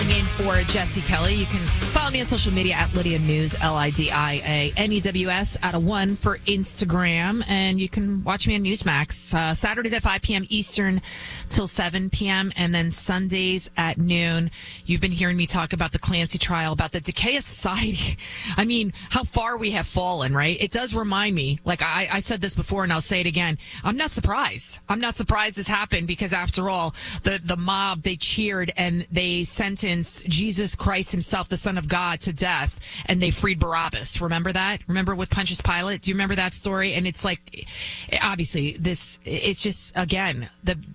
filling in for Jesse Kelly. You can follow me on social media at Lydia News, LIDIANEWS, out of 1 for Instagram. And you can watch me on Newsmax. Saturdays at 5 p.m. Eastern till 7 p.m. And then Sundays at noon. You've been hearing me talk about the Clancy trial, about the decay of society. I mean, how far we have fallen, right? It does remind me, like I said this before and I'll say it again. I'm not surprised. I'm not surprised this happened because after all, the mob, they cheered and they sentenced Jesus Christ himself, the Son of God, to death, and they freed Barabbas. Remember that? Remember with Pontius Pilate? Do you remember that story? And it's like, obviously, it's just, again,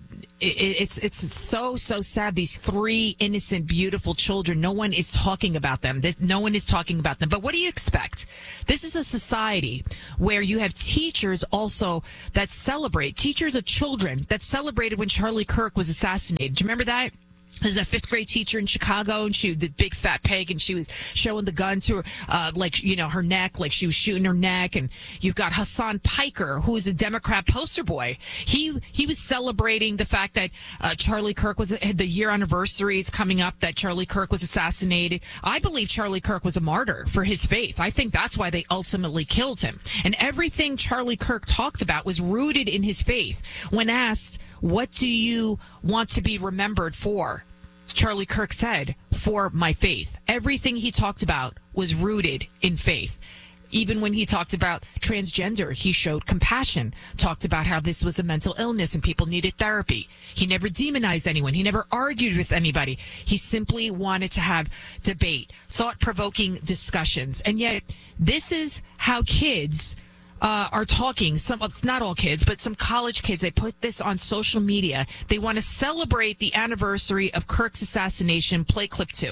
it's so sad. These 3 innocent, beautiful children. No one is talking about them. No one is talking about them. But what do you expect? This is a society where you have teachers also that celebrate, teachers of children that celebrated when Charlie Kirk was assassinated. Do you remember that? There's a 5th grade teacher in Chicago, and she, the big fat pig, and she was showing the gun to her, her neck, like she was shooting her neck. And you've got Hassan Piker, who is a Democrat poster boy. He was celebrating the fact that Charlie Kirk had the year anniversary. It's coming up that Charlie Kirk was assassinated. I believe Charlie Kirk was a martyr for his faith. I think that's why they ultimately killed him. And everything Charlie Kirk talked about was rooted in his faith. When asked, what do you want to be remembered for? Charlie Kirk said, for my faith. Everything he talked about was rooted in faith. Even when he talked about transgender, he showed compassion, talked about how this was a mental illness and people needed therapy. He never demonized anyone. He never argued with anybody. He simply wanted to have debate, thought-provoking discussions. And yet, this is how kids are talking. It's not all kids, but some college kids, they put this on social media. They want to celebrate the anniversary of Kirk's assassination. Play clip 2.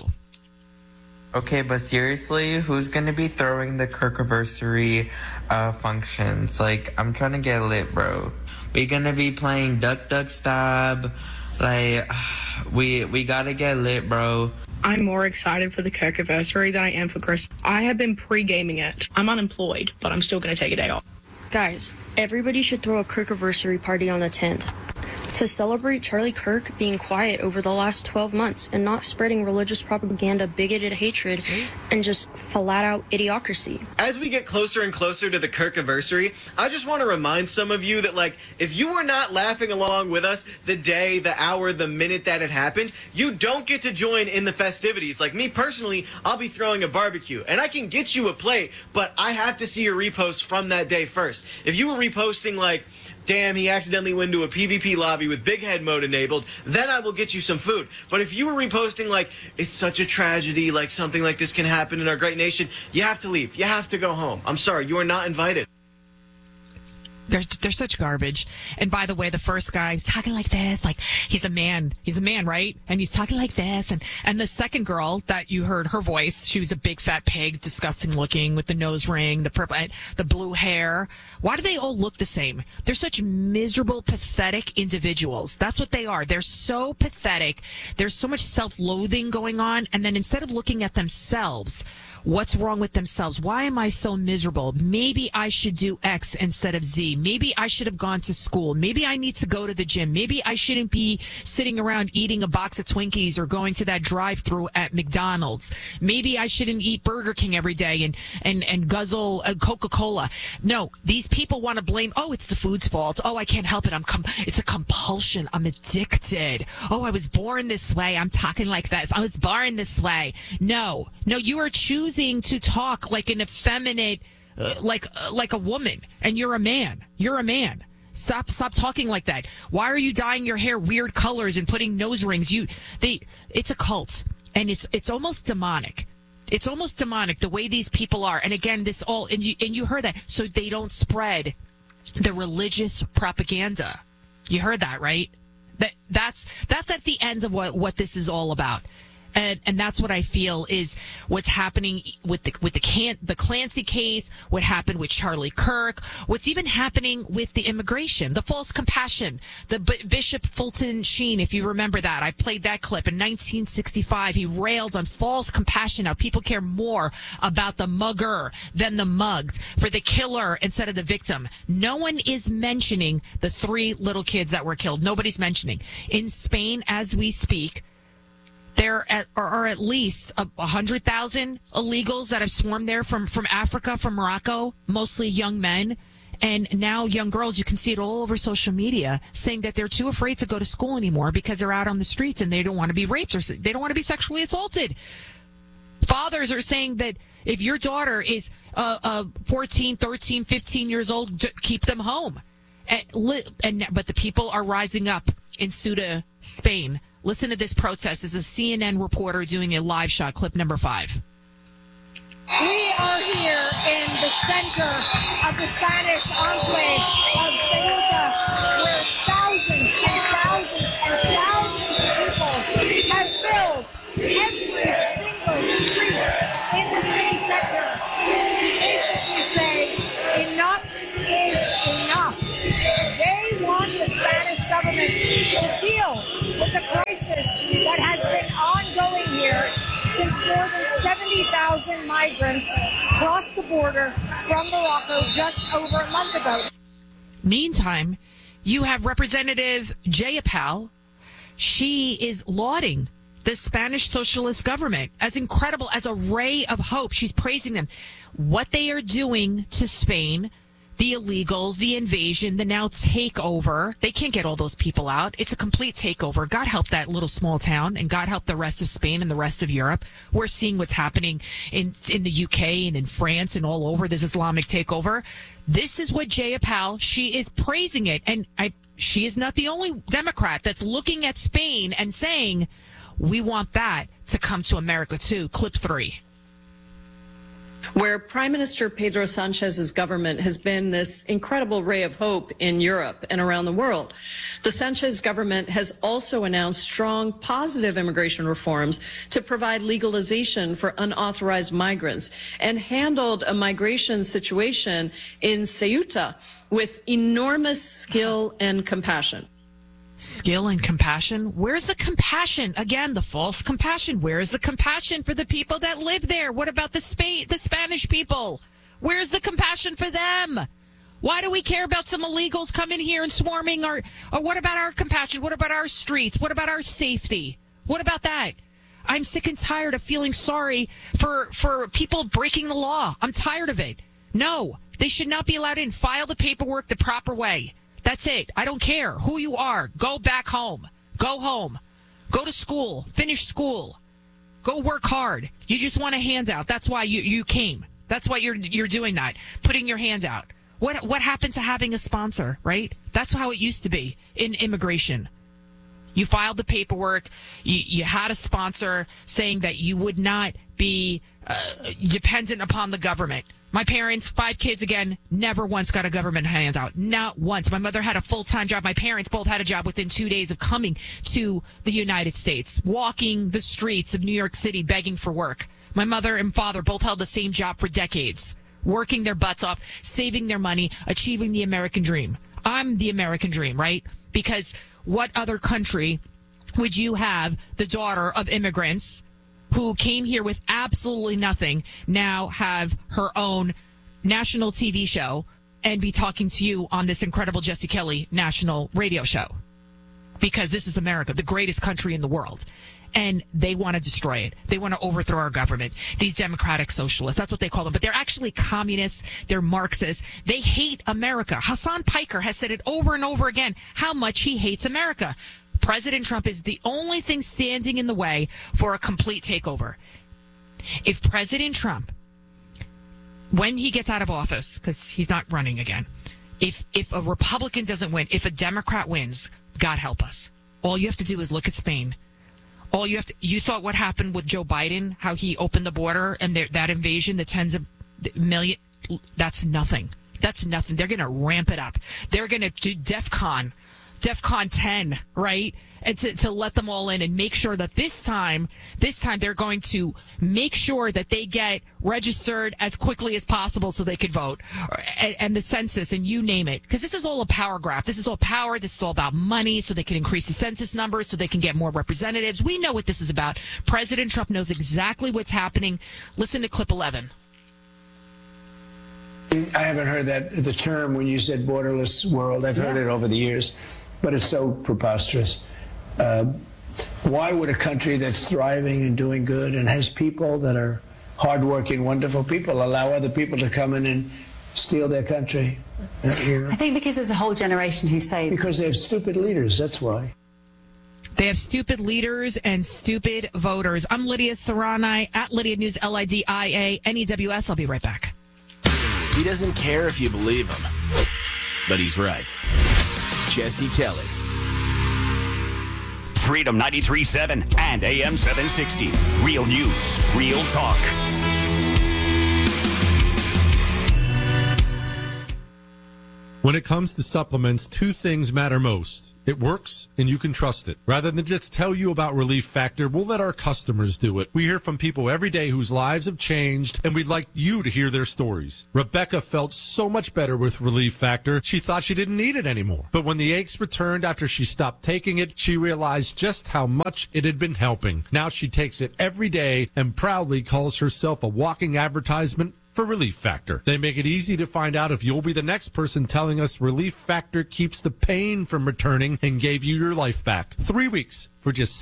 Okay, but seriously, who's going to be throwing the Kirkiversary functions? Like, I'm trying to get lit, bro. We're going to be playing Duck Duck Stab. Like, we got to get lit, bro. I'm more excited for the Kirkiversary than I am for Christmas. I have been pre-gaming it. I'm unemployed, but I'm still going to take a day off. Guys, everybody should throw a Kirkiversary party on the 10th to celebrate Charlie Kirk being quiet over the last 12 months and not spreading religious propaganda, bigoted hatred, and just flat-out idiocracy. As we get closer and closer to the Kirkiversary, I just want to remind some of you that, like, if you were not laughing along with us the day, the hour, the minute that it happened, you don't get to join in the festivities. Like me personally, I'll be throwing a barbecue, and I can get you a plate, but I have to see your repost from that day first. If you were reposting, like, damn, he accidentally went into a PvP lobby with big head mode enabled, then I will get you some food. But if you were reposting like, it's such a tragedy, like something like this can happen in our great nation, you have to leave. You have to go home. I'm sorry, you are not invited. They're such garbage. And by the way, the first guy is talking like this, like he's a man, right? And he's talking like this. And the second girl that you heard her voice, she was a big fat pig, disgusting looking with the nose ring, the purple, the blue hair. Why do they all look the same? They're such miserable, pathetic individuals. That's what they are. They're so pathetic. There's so much self-loathing going on. And then instead of looking at themselves, what's wrong with themselves? Why am I so miserable? Maybe I should do X instead of Z. Maybe I should have gone to school. Maybe I need to go to the gym. Maybe I shouldn't be sitting around eating a box of Twinkies or going to that drive-thru at McDonald's. Maybe I shouldn't eat Burger King every day and guzzle Coca-Cola. No, these people want to blame, oh, it's the food's fault. Oh, I can't help it. It's a compulsion. I'm addicted. Oh, I was born this way. I'm talking like this. I was born this way. No, you are choosing to talk like an effeminate, like a woman, and you're a man. You're a man. Stop talking like that. Why are you dyeing your hair weird colors and putting nose rings? It's a cult, and it's almost demonic. It's almost demonic the way these people are. And again, and you heard that, so they don't spread the religious propaganda. You heard that, right? That's at the end of what this is all about. And that's what I feel is what's happening with the Clancy case, what happened with Charlie Kirk, what's even happening with the immigration, the false compassion, the Bishop Fulton Sheen, if you remember that. I played that clip in 1965. He railed on false compassion. How people care more about the mugger than the mugged, for the killer instead of the victim. No one is mentioning the 3 little kids that were killed. Nobody's mentioning. In Spain, as we speak, are at least 100,000 illegals that have swarmed there from Africa, from Morocco, mostly young men. And now young girls, you can see it all over social media, saying that they're too afraid to go to school anymore because they're out on the streets and they don't want to be raped or they don't want to be sexually assaulted. Fathers are saying that if your daughter is 14, 13, 15 years old, keep them home. But the people are rising up in Ceuta, Spain. Listen to this protest. This is a CNN reporter doing a live shot, clip number 5. We are here in the center of the Spanish enclave of Ceuta, where thousands and thousands and thousands of people have filled every single street in the city center to basically say enough is enough. They want the Spanish government to deal with the crisis that has been ongoing here since more than 70,000 migrants crossed the border from Morocco just over a month ago. Meantime, you have Representative Jayapal. She is lauding the Spanish socialist government as incredible, as a ray of hope. She's praising them. What they are doing to Spain, the illegals, the invasion, the now takeover. They can't get all those people out. It's a complete takeover. God help that little small town, and God help the rest of Spain and the rest of Europe. We're seeing what's happening in the UK and in France and all over this Islamic takeover. This is what Jayapal, she is praising it. And she is not the only Democrat that's looking at Spain and saying, we want that to come to America too. Clip 3. Where Prime Minister Pedro Sanchez's government has been this incredible ray of hope in Europe and around the world, the Sanchez government has also announced strong positive immigration reforms to provide legalization for unauthorized migrants and handled a migration situation in Ceuta with enormous skill and compassion. Skill and compassion? Where's the compassion? Again, the false compassion. Where is the compassion for the people that live there? What about the Spanish people? Where's the compassion for them? Why do we care about some illegals coming here and swarming? Or what about our compassion? What about our streets? What about our safety? What about that? I'm sick and tired of feeling sorry for people breaking the law. I'm tired of it. No, they should not be allowed in. File the paperwork the proper way. That's it. I don't care who you are. Go back home. Go home. Go to school. Finish school. Go work hard. You just want a handout. That's why you came. That's why you're doing that. Putting your hands out. What happened to having a sponsor, right? That's how it used to be in immigration. You filed the paperwork. You had a sponsor saying that you would not be dependent upon the government. My parents, 5 kids again, never once got a government handout. Not once. My mother had a full-time job. My parents both had a job within 2 days of coming to the United States, walking the streets of New York City begging for work. My mother and father both held the same job for decades, working their butts off, saving their money, achieving the American dream. I'm the American dream, right? Because what other country would you have the daughter of immigrants who came here with absolutely nothing now have her own national TV show and be talking to you on this incredible Jesse Kelly national radio show? Because this is America, the greatest country in the world. And they want to destroy it. They want to overthrow our government. These democratic socialists, that's what they call them. But they're actually communists. They're Marxists. They hate America. Hassan Piker has said it over and over again, how much he hates America. President Trump is the only thing standing in the way for a complete takeover. If President Trump, when he gets out of office, because he's not running again, if a Republican doesn't win, if a Democrat wins, God help us. All you have to do is look at Spain. You thought what happened with Joe Biden, how he opened the border and that invasion, the tens of million, that's nothing. That's nothing. They're going to ramp it up. They're going to do DEFCON 10, right? And to let them all in and make sure that this time they're going to make sure that they get registered as quickly as possible so they could vote, and the census and you name it. Because this is all a power grab. This is all power. This is all about money so they can increase the census numbers so they can get more representatives. We know what this is about. President Trump knows exactly what's happening. Listen to clip 11. I haven't heard the term when you said borderless world. I've heard it over the years, but it's so preposterous. Why would a country that's thriving and doing good and has people that are hardworking, wonderful people allow other people to come in and steal their country? I think because there's a whole generation who say... Because they have stupid leaders, that's why. They have stupid leaders and stupid voters. I'm Lydia Serrani at Lydia News, LIDIA, NEWS. I'll be right back. He doesn't care if you believe him, but he's right. Jesse Kelly. Freedom 93.7 and AM 760. Real news, real talk. When it comes to supplements, two things matter most. It works, and you can trust it. Rather than just tell you about Relief Factor, we'll let our customers do it. We hear from people every day whose lives have changed, and we'd like you to hear their stories. Rebecca felt so much better with Relief Factor, she thought she didn't need it anymore. But when the aches returned after she stopped taking it, she realized just how much it had been helping. Now she takes it every day and proudly calls herself a walking advertisement for Relief Factor. They make it easy to find out if you'll be the next person telling us Relief Factor keeps the pain from returning and gave you your life back. 3 weeks for just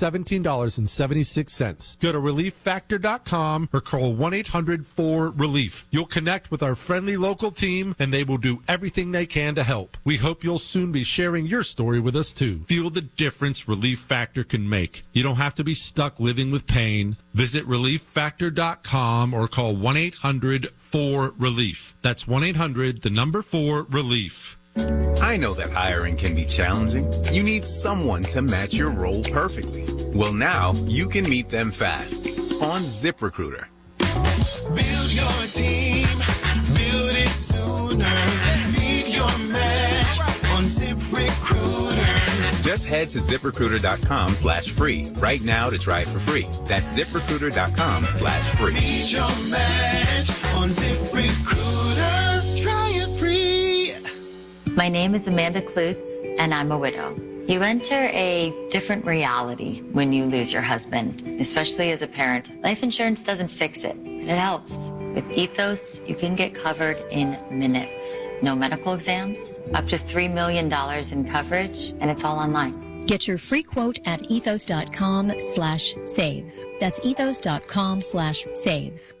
$17.76. Go to ReliefFactor.com or call 1-800-4RELIEF. You'll connect with our friendly local team and they will do everything they can to help. We hope you'll soon be sharing your story with us too. Feel the difference Relief Factor can make. You don't have to be stuck living with pain. Visit ReliefFactor.com or call 1-800-4RELIEF. That's 1-800-4RELIEF. I know that hiring can be challenging. You need someone to match your role perfectly. Well, now you can meet them fast on ZipRecruiter. Build your team, build it sooner. Meet your match on ZipRecruiter. Just head to ZipRecruiter.com/free right now to try it for free. That's ZipRecruiter.com/free. Meet your match on ZipRecruiter. Try it free. My name is Amanda Klutz, and I'm a widow. You enter a different reality when you lose your husband, especially as a parent. Life insurance doesn't fix it, but it helps. With Ethos, you can get covered in minutes. No medical exams, up to $3 million in coverage, and it's all online. Get your free quote at ethos.com/save. That's ethos.com/save.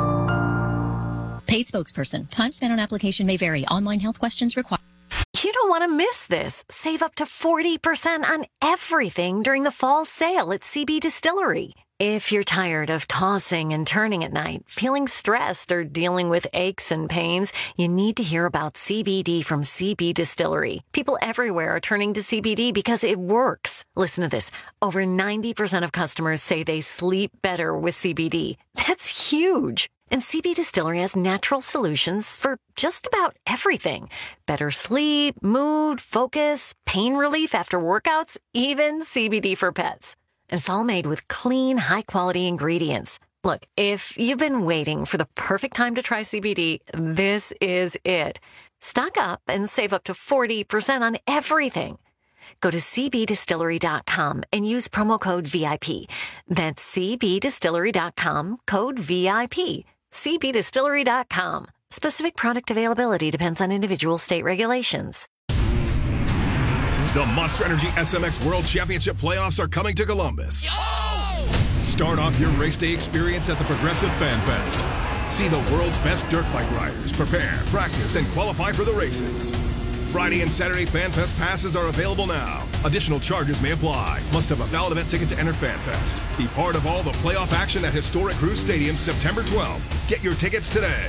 Paid spokesperson. Time spent on application may vary. Online health questions required. You don't want to miss this. Save up to 40% on everything during the fall sale at CB Distillery. If you're tired of tossing and turning at night, feeling stressed, or dealing with aches and pains, you need to hear about CBD from CB Distillery. People everywhere are turning to CBD because it works. Listen to this. Over 90% of customers say they sleep better with CBD. That's huge. And CB Distillery has natural solutions for just about everything. Better sleep, mood, focus, pain relief after workouts, even CBD for pets. And it's all made with clean, high-quality ingredients. Look, if you've been waiting for the perfect time to try CBD, this is it. Stock up and save up to 40% on everything. Go to cbdistillery.com and use promo code VIP. That's cbdistillery.com, code VIP. cbdistillery.com. Specific product availability depends on individual state regulations. The Monster Energy SMX World Championship playoffs are coming to Columbus. Start off your race day experience at the Progressive Fan Fest. See the world's best dirt bike riders prepare, practice, and qualify for the races. Friday and Saturday Fan Fest passes are available now. Additional charges may apply. Must have a valid event ticket to enter Fan Fest. Be part of all the playoff action at historic Cruise Stadium September 12th. Get your tickets today.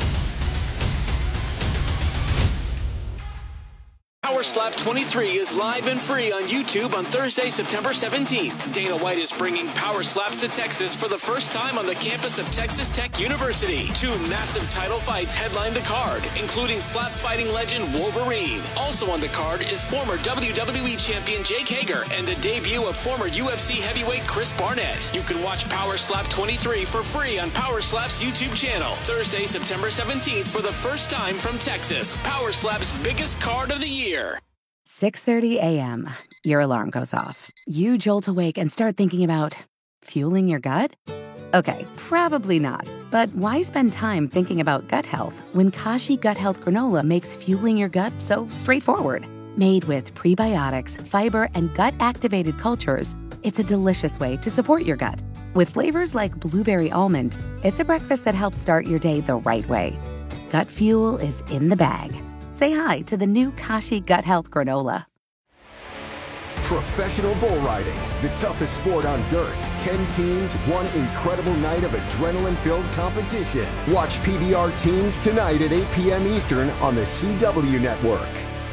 Power Slap 23 is live and free on YouTube on Thursday, September 17th. Dana White is bringing Power Slaps to Texas for the first time on the campus of Texas Tech University. 2 massive title fights headline the card, including slap fighting legend Wolverine. Also on the card is former WWE champion Jake Hager and the debut of former UFC heavyweight Chris Barnett. You can watch Power Slap 23 for free on Power Slap's YouTube channel. Thursday, September 17th for the first time from Texas. Power Slap's biggest card of the year. 6:30 a.m. Your alarm goes off. You jolt awake and start thinking about fueling your gut? Okay, probably not. But why spend time thinking about gut health when Kashi Gut Health Granola makes fueling your gut so straightforward? Made with prebiotics, fiber, and gut-activated cultures, It's a delicious way to support your gut. With flavors like blueberry almond, it's a breakfast that helps start your day the right way. Gut Fuel is in the bag. Say hi to the new Kashi Gut Health Granola. Professional bull riding, the toughest sport on dirt. 10 teams, one incredible night of adrenaline-filled competition. Watch PBR Teams tonight at 8 p.m. Eastern on the CW Network.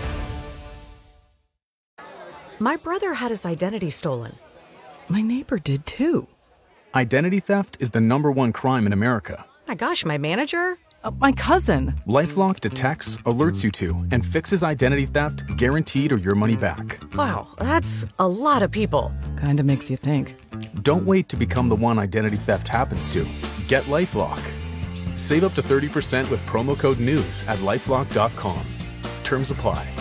My brother had his identity stolen. My neighbor did too. Identity theft is the #1 crime in America. My gosh, my manager? My cousin. LifeLock detects, alerts you to, and fixes identity theft guaranteed or your money back. Wow, that's a lot of people. Kinda makes you think. Don't wait to become the one identity theft happens to. Get LifeLock. Save up to 30% with promo code NEWS at LifeLock.com. Terms apply.